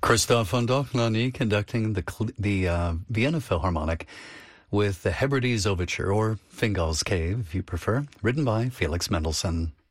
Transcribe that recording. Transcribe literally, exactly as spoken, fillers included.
Christoph von Dochnani conducting the cl- the uh, Vienna Philharmonic with the Hebrides Overture, or Fingal's Cave, if you prefer, written by Felix Mendelssohn.